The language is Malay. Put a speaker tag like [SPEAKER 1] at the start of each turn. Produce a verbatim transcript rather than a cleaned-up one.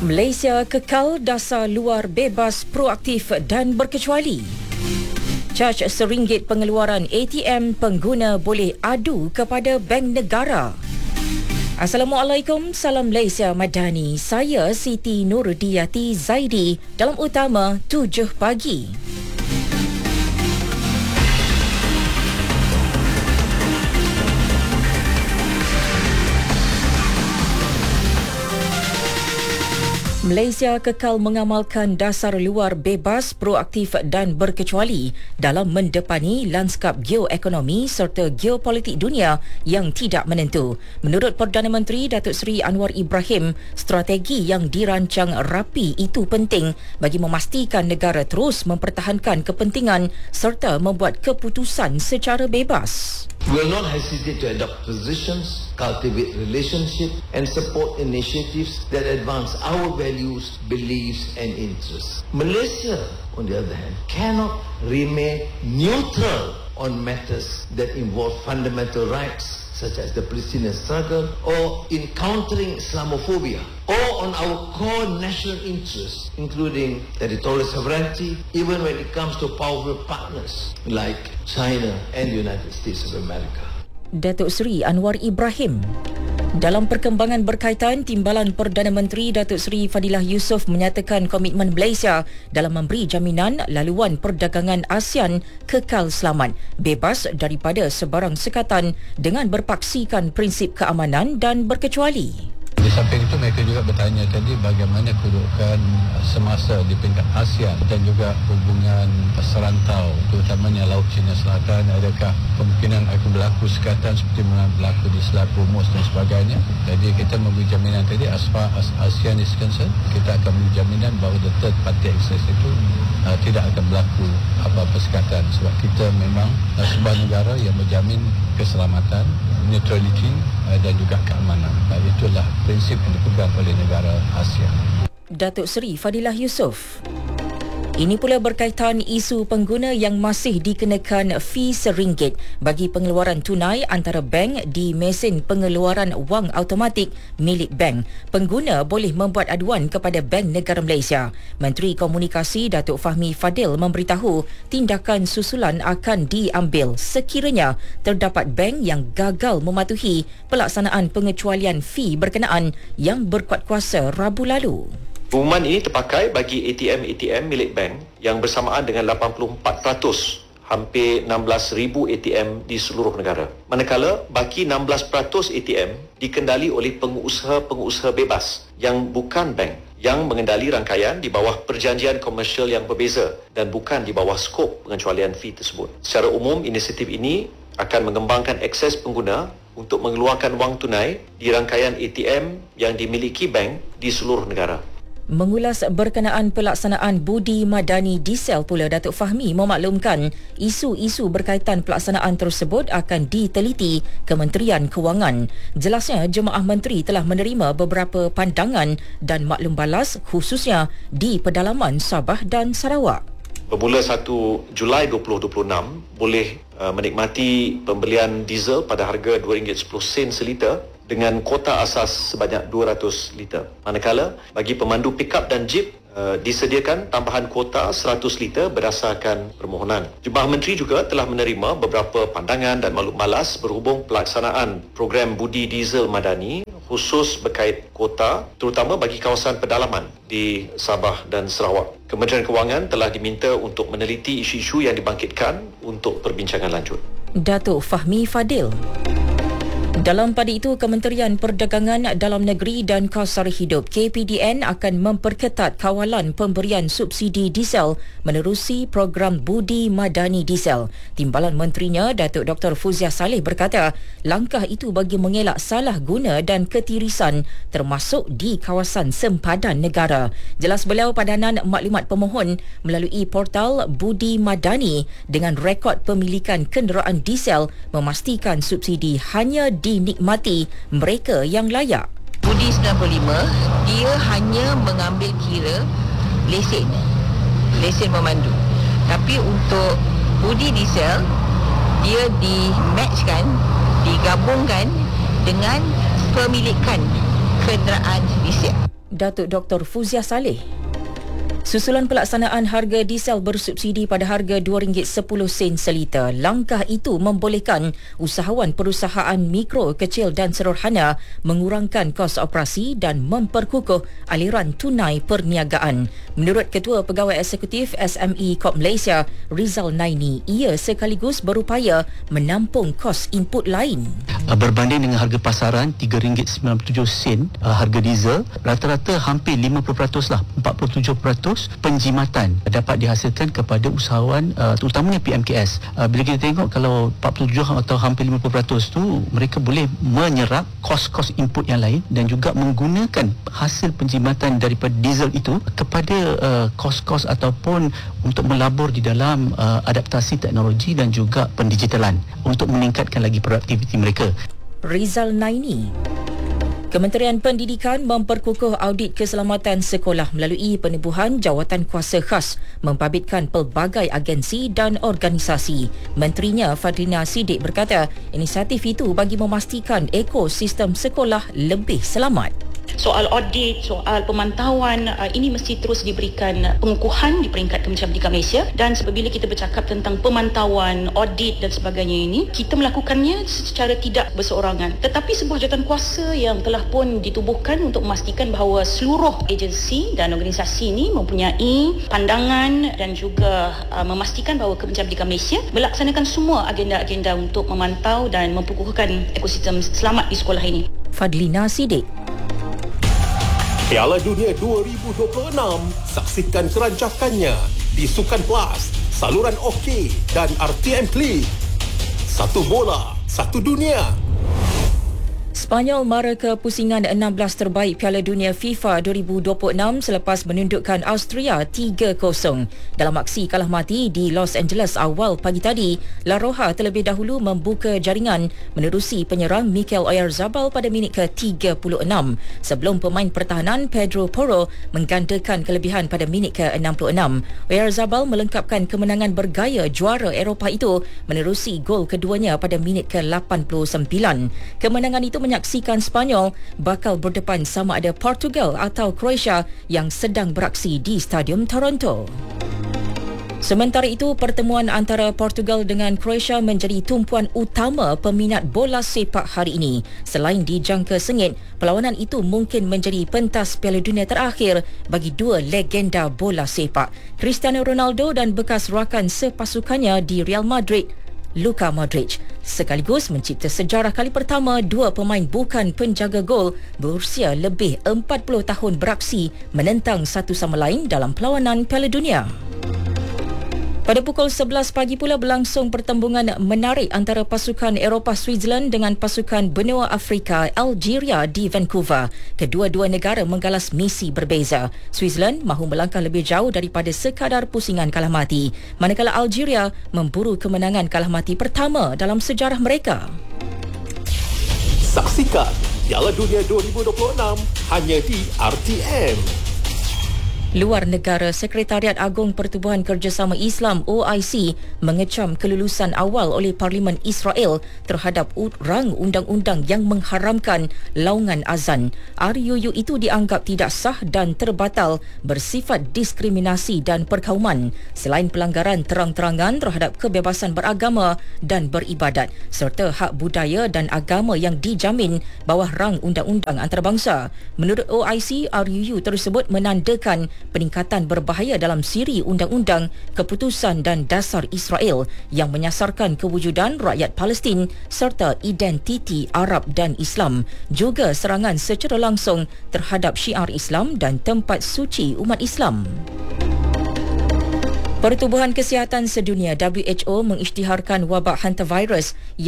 [SPEAKER 1] Malaysia kekal dasar luar bebas, proaktif dan berkecuali. Caj seringgit pengeluaran A T M, pengguna boleh adu kepada Bank Negara. Assalamualaikum, salam Malaysia Madani. Saya Siti Nurudiyati Zaidi dalam utama tujuh pagi. Malaysia kekal mengamalkan dasar luar bebas, proaktif dan berkecuali dalam mendepani lanskap geoekonomi serta geopolitik dunia yang tidak menentu. Menurut Perdana Menteri Datuk Seri Anwar Ibrahim, strategi yang dirancang rapi itu penting bagi memastikan negara terus mempertahankan kepentingan serta membuat keputusan secara bebas.
[SPEAKER 2] We will not hesitate to adopt positions, cultivate relationships and support initiatives that advance our values, beliefs and interests. Malaysia, on the other hand, cannot remain neutral on matters that involve fundamental rights such as the Palestinian struggle or in countering Islamophobia, or on our core national interests, including territorial sovereignty, even when it comes to powerful partners like China and the United States of America.
[SPEAKER 1] Datuk Seri Anwar Ibrahim. Dalam perkembangan berkaitan, Timbalan Perdana Menteri Datuk Seri Fadilah Yusof menyatakan komitmen Malaysia dalam memberi jaminan laluan perdagangan ASEAN kekal selamat, bebas daripada sebarang sekatan dengan berpaksikan prinsip keamanan dan berkecuali.
[SPEAKER 3] Di samping itu mereka juga bertanya tadi bagaimana kedudukan semasa di peringkat ASEAN dan juga hubungan serantau terutamanya Laut Cina Selatan, adakah kemungkinan akan berlaku sekatan seperti mana berlaku di Selat Hormuz dan sebagainya. Jadi kita memberi jaminan tadi as far as ASEAN is concerned, kita akan memberi jaminan bahawa the third party access itu uh, tidak akan berlaku apa-apa sekatan sebab kita memang uh, sebuah negara yang berjamin keselamatan, neutrality uh, dan juga keamanan. Uh, itulah prinsip yang dipegang oleh negara ASEAN.
[SPEAKER 1] Datuk Seri Fadilah Yusof. Ini pula berkaitan isu pengguna yang masih dikenakan fee seringgit bagi pengeluaran tunai antara bank di mesin pengeluaran wang automatik milik bank. Pengguna boleh membuat aduan kepada Bank Negara Malaysia. Menteri Komunikasi Datuk Fahmi Fadil memberitahu tindakan susulan akan diambil sekiranya terdapat bank yang gagal mematuhi pelaksanaan pengecualian fee berkenaan yang berkuat kuasa Rabu lalu.
[SPEAKER 4] Pengumuman ini terpakai bagi A T M-A T M milik bank yang bersamaan dengan lapan puluh empat peratus, hampir enam belas ribu A T M di seluruh negara. Manakala baki enam belas peratus A T M dikendali oleh pengusaha-pengusaha bebas yang bukan bank yang mengendali rangkaian di bawah perjanjian komersial yang berbeza dan bukan di bawah skop pengecualian fee tersebut. Secara umum, inisiatif ini akan mengembangkan akses pengguna untuk mengeluarkan wang tunai di rangkaian A T M yang dimiliki bank di seluruh negara.
[SPEAKER 1] Mengulas berkenaan pelaksanaan budi madani diesel pula, Datuk Fahmi memaklumkan isu-isu berkaitan pelaksanaan tersebut akan diteliti Kementerian Kewangan. Jelasnya, Jemaah Menteri telah menerima beberapa pandangan dan maklum balas khususnya di pedalaman Sabah dan Sarawak.
[SPEAKER 4] Bermula satu Julai dua ribu dua puluh enam, boleh uh, menikmati pembelian diesel pada harga dua ringgit sepuluh sen seliter dengan kota asas sebanyak dua ratus liter. Manakala bagi pemandu pikap dan jeep uh, disediakan tambahan kuota seratus liter berdasarkan permohonan. Jemaah Menteri juga telah menerima beberapa pandangan dan maklum balas berhubung pelaksanaan program budi diesel madani khusus berkait kuota terutama bagi kawasan pedalaman di Sabah dan Sarawak. Kementerian Kewangan telah diminta untuk meneliti isu-isu yang dibangkitkan untuk perbincangan lanjut.
[SPEAKER 1] Datuk Fahmi Fadil. Dalam pada itu, Kementerian Perdagangan Dalam Negeri dan Kos Sara Hidup K P D N akan memperketat kawalan pemberian subsidi diesel menerusi program Budi Madani Diesel. Timbalan Menterinya Datuk Doktor Fuzia Saleh berkata, langkah itu bagi mengelak salah guna dan ketirisan termasuk di kawasan sempadan negara. Jelas beliau, padanan maklumat pemohon melalui portal Budi Madani dengan rekod pemilikan kenderaan diesel memastikan subsidi hanya dinikmati mereka yang layak.
[SPEAKER 5] Budi sembilan puluh lima, dia hanya mengambil kira lesen, lesen memandu. Tapi untuk budi diesel, dia di-matchkan, digabungkan dengan pemilikan kenderaan diesel.
[SPEAKER 1] Datuk Doktor Fuzia Saleh. Susulan pelaksanaan harga diesel bersubsidi pada harga dua ringgit sepuluh sen seliter. Langkah itu membolehkan usahawan perusahaan mikro, kecil dan sederhana mengurangkan kos operasi dan memperkukuh aliran tunai perniagaan. Menurut Ketua Pegawai Eksekutif S M E Corp Malaysia, Rizal Naini, ia sekaligus berupaya menampung kos input lain.
[SPEAKER 6] Berbanding dengan harga pasaran tiga ringgit sembilan puluh tujuh sen harga diesel, rata-rata hampir lima puluh peratus lah, empat puluh tujuh peratus penjimatan dapat dihasilkan kepada usahawan, uh, terutamanya P M K S. Uh, bila kita tengok kalau empat puluh tujuh atau hampir lima puluh peratus tu, mereka boleh menyerap kos-kos input yang lain dan juga menggunakan hasil penjimatan daripada diesel itu kepada uh, kos-kos ataupun untuk melabur di dalam uh, adaptasi teknologi dan juga pendigitalan untuk meningkatkan lagi produktiviti mereka.
[SPEAKER 1] Rizal Naini. Kementerian Pendidikan memperkukuh audit keselamatan sekolah melalui penubuhan jawatan kuasa khas membabitkan pelbagai agensi dan organisasi. Menterinya Fadlina Siddiq berkata, inisiatif itu bagi memastikan ekosistem sekolah lebih selamat.
[SPEAKER 7] Soal audit, soal pemantauan, uh, ini mesti terus diberikan pengukuhan di peringkat Kementerian Pendidikan Malaysia. Dan apabila kita bercakap tentang pemantauan, audit dan sebagainya ini, kita melakukannya secara tidak berseorangan. Tetapi sebuah jawatan kuasa yang telah pun ditubuhkan untuk memastikan bahawa seluruh agensi dan organisasi ini mempunyai pandangan dan juga uh, memastikan bahawa Kementerian Pendidikan Malaysia melaksanakan semua agenda-agenda untuk memantau dan memperkukuhkan ekosistem selamat di sekolah ini.
[SPEAKER 1] Fadlina Siddiq.
[SPEAKER 8] Piala Dunia dua ribu dua puluh enam, saksikan kerancakannya di Sukan Plus, saluran OK dan R T M Klik. Satu bola, satu dunia.
[SPEAKER 1] Spanyol mara ke pusingan enam belas terbaik Piala Dunia FIFA dua ribu dua puluh enam selepas menundukkan Austria tiga kosong. Dalam aksi kalah mati di Los Angeles awal pagi tadi, La Roja terlebih dahulu membuka jaringan menerusi penyerang Mikel Oyarzabal pada minit ke tiga puluh enam sebelum pemain pertahanan Pedro Porro menggandakan kelebihan pada minit ke enam puluh enam. Oyarzabal melengkapkan kemenangan bergaya juara Eropah itu menerusi gol keduanya pada minit ke lapan puluh sembilan. Kemenangan itu menyaksikan Spanyol bakal berdepan sama ada Portugal atau Croatia yang sedang beraksi di Stadium Toronto. Sementara itu, pertemuan antara Portugal dengan Croatia menjadi tumpuan utama peminat bola sepak hari ini. Selain dijangka sengit, perlawanan itu mungkin menjadi pentas Piala Dunia terakhir bagi dua legenda bola sepak, Cristiano Ronaldo dan bekas rakan sepasukannya di Real Madrid, Luka Modric, sekaligus mencipta sejarah kali pertama dua pemain bukan penjaga gol berusia lebih empat puluh tahun beraksi menentang satu sama lain dalam perlawanan Piala Dunia. Pada pukul sebelas pagi pula berlangsung pertembungan menarik antara pasukan Eropah Switzerland dengan pasukan benua Afrika Algeria di Vancouver. Kedua-dua negara menggalas misi berbeza. Switzerland mahu melangkah lebih jauh daripada sekadar pusingan kalah mati, manakala Algeria memburu kemenangan kalah mati pertama dalam sejarah mereka.
[SPEAKER 8] Saksikan Piala Dunia dua ribu dua puluh enam hanya di R T M.
[SPEAKER 1] Luar negara, Sekretariat Agung Pertubuhan Kerjasama Islam O I C mengecam kelulusan awal oleh Parlimen Israel terhadap rang undang-undang yang mengharamkan laungan azan. R U U itu dianggap tidak sah dan terbatal bersifat diskriminasi dan perkauman, selain pelanggaran terang-terangan terhadap kebebasan beragama dan beribadat serta hak budaya dan agama yang dijamin bawah rang undang-undang antarabangsa. Menurut O I C, R U U tersebut menandakan peningkatan berbahaya dalam siri undang-undang, keputusan dan dasar Israel yang menyasarkan kewujudan rakyat Palestin serta identiti Arab dan Islam, juga serangan secara langsung terhadap syiar Islam dan tempat suci umat Islam. Pertubuhan Kesihatan Sedunia W H O mengisytiharkan wabak hantavirus